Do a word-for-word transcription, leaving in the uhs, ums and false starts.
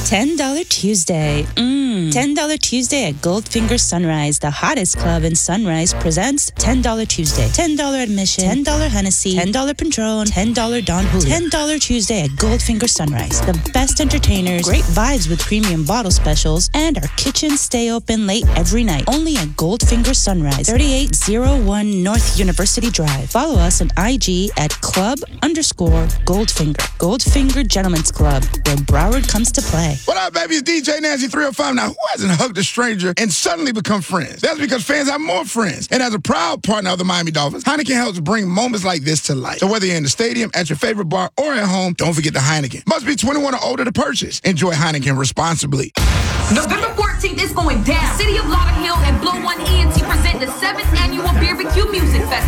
ten dollar Tuesday. Mmm. ten dollar Tuesday at Goldfinger Sunrise, the hottest club in Sunrise, presents ten dollar Tuesday. ten dollar admission, ten dollar Hennessy, ten dollar Patron, ten dollar Don Julio. ten dollar Tuesday at Goldfinger Sunrise. The best entertainers, great vibes with premium bottle specials, and our kitchens stay open late every night. Only at Goldfinger Sunrise, thirty-eight oh one North University Drive. Follow us on I G at club underscore Goldfinger. Goldfinger Gentlemen's Club, where Broward comes to play. What up, baby? It's D J Nancy three oh five. Now, who hasn't hugged a stranger and suddenly become friends? That's because fans have more friends. And as a proud partner of the Miami Dolphins, Heineken helps bring moments like this to life. So whether you're in the stadium, at your favorite bar, or at home, don't forget the Heineken. Must be twenty-one or older to purchase. Enjoy Heineken responsibly. November fourteenth is going down. City of Lauderhill and Blow One E N T present the seventh Annual B B Q Music Fest